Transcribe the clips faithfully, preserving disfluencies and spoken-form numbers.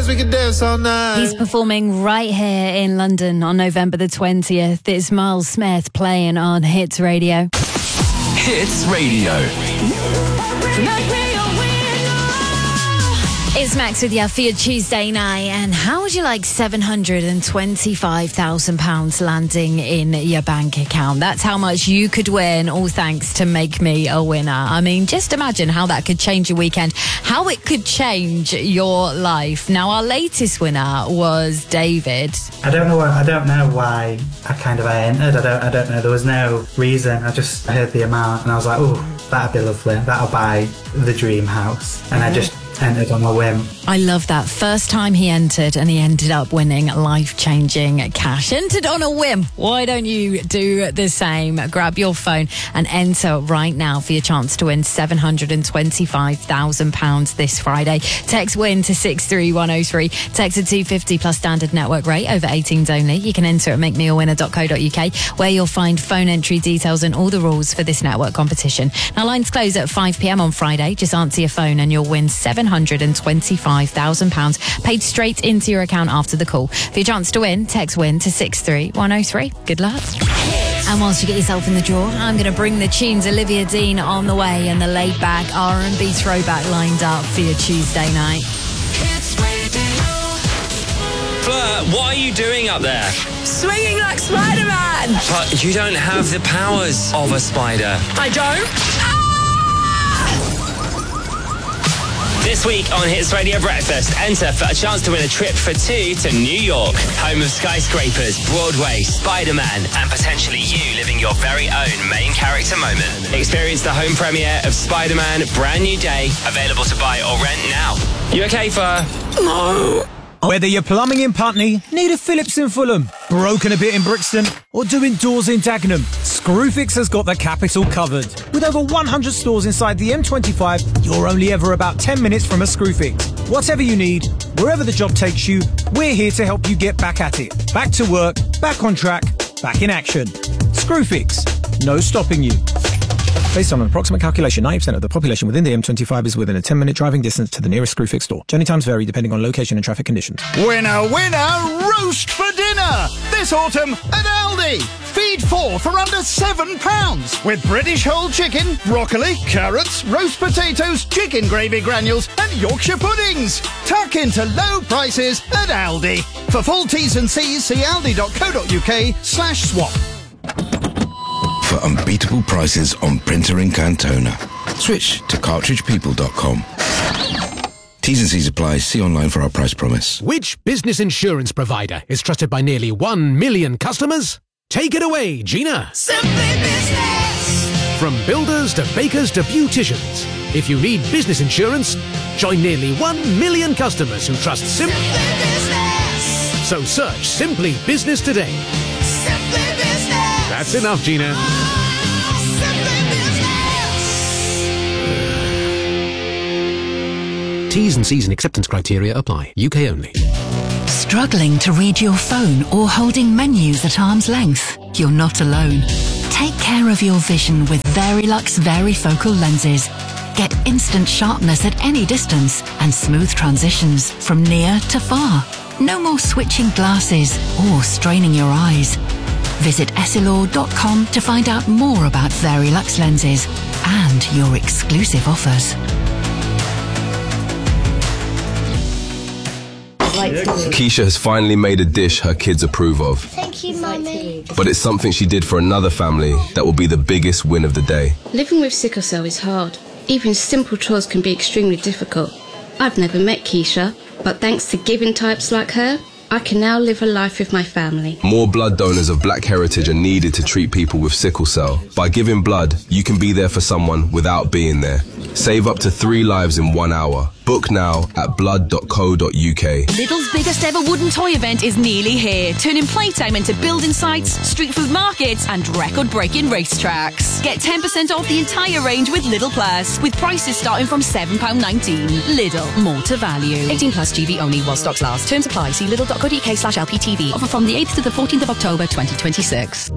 dance, we can dance all night. He's performing right here in London on November the twentieth. It's Miles Smith playing on Hits Radio. Hits Radio. It's Max with you for your Tuesday night. And how would you like seven hundred twenty-five thousand pounds landing in your bank account? That's how much you could win, all thanks to Make Me a Winner. I mean, just imagine how that could change your weekend, how it could change your life. Now, our latest winner was David. I don't know. I don't know why I kind of I entered. I don't. I don't know. There was no reason. I just heard the amount and I was like, "Oh, that'd be lovely. That'll buy the dream house." And I just entered on a whim. I love that. First time he entered and he ended up winning life-changing cash. Entered on a whim. Why don't you do the same? Grab your phone and enter right now for your chance to win seven hundred twenty-five thousand pounds this Friday. Text WIN to six three one oh three. Text at two fifty plus standard network rate, over eighteens only. You can enter at make me a winner dot co dot uk, where you'll find phone entry details and all the rules for this network competition. Now, lines close at five p.m. on Friday. Just answer your phone and you'll win seven hundred twenty-five thousand pounds paid straight into your account after the call. For your chance to win, text WIN to six three one oh three. Good luck. And whilst you get yourself in the draw, I'm going to bring the tunes. Olivia Dean on the way and the laid-back R and B throwback lined up for your Tuesday night. Fleur, what are you doing up there? Swinging like Spider-Man! But you don't have the powers of a spider. I don't? This week on Hits Radio Breakfast, enter for a chance to win a trip for two to New York, home of skyscrapers, Broadway, Spider-Man, and potentially you living your very own main character moment. Experience the home premiere of Spider-Man Brand New Day, available to buy or rent now. You okay, Fleur? No. Whether you're plumbing in Putney, need a Phillips in Fulham, broken a bit in Brixton, or doing doors in Dagenham, Screwfix has got the capital covered. With over one hundred stores inside the M twenty-five, you're only ever about ten minutes from a Screwfix. Whatever you need, wherever the job takes you, we're here to help you get back at it. Back to work, back on track, back in action. Screwfix, no stopping you. Based on an approximate calculation, ninety percent of the population within the M twenty-five is within a ten minute driving distance to the nearest Screwfix store. Journey times vary depending on location and traffic conditions. Winner, winner, roast for dinner! This autumn at Aldi! Feed four for under seven pounds with British whole chicken, broccoli, carrots, roast potatoes, chicken gravy granules and Yorkshire puddings. Tuck into low prices at Aldi. For full T's and C's, see aldi.co.uk slash swap. For unbeatable prices on printer ink and toner, switch to cartridge people dot com. T's and C's apply. See online for our price promise. Which business insurance provider is trusted by nearly one million customers? Take it away, Gina. Simply Business. From builders to bakers to beauticians, if you need business insurance, join nearly one million customers who trust Sim- Simply Business. So search Simply Business today. Simply Business. That's enough, Gina. T's and C's and acceptance criteria apply. U K only. Struggling to read your phone or holding menus at arm's length? You're not alone. Take care of your vision with Verilux Varifocal lenses. Get instant sharpness at any distance and smooth transitions from near to far. No more switching glasses or straining your eyes. Visit Essilor dot com to find out more about Verilux lenses and your exclusive offers. Keisha has finally made a dish her kids approve of. Thank you, Mummy. But it's something she did for another family that will be the biggest win of the day. Living with sickle cell is hard. Even simple chores can be extremely difficult. I've never met Keisha, but thanks to giving types like her, I can now live a life with my family. More blood donors of black heritage are needed to treat people with sickle cell. By giving blood, you can be there for someone without being there. Save up to three lives in one hour. Book now at blood dot co dot uk. Lidl's biggest ever wooden toy event is nearly here, turning playtime into building sites, street food markets and record-breaking racetracks. Get ten percent off the entire range with Lidl Plus, with prices starting from seven pounds nineteen. Lidl, more to value. eighteen plus G B only while stocks last. Terms apply. See lidl dot co dot uk slash L P T V. Offer from the eighth to the fourteenth of October twenty twenty-six.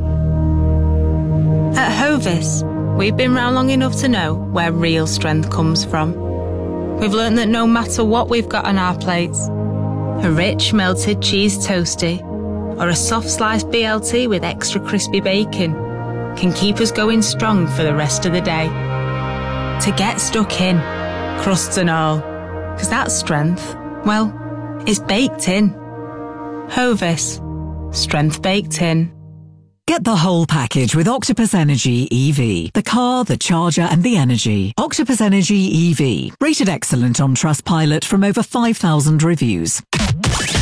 At Hovis, we've been round long enough to know where real strength comes from. We've learned that no matter what we've got on our plates, A rich melted cheese toasty or a soft sliced B L T with extra crispy bacon can keep us going strong for the rest of the day. To get stuck in, crusts and all, because that strength, well, it's baked in. Hovis, strength baked in. Get the whole package with Octopus Energy E V. The car, the charger and the energy. Octopus Energy E V. Rated excellent on Trustpilot from over five thousand reviews.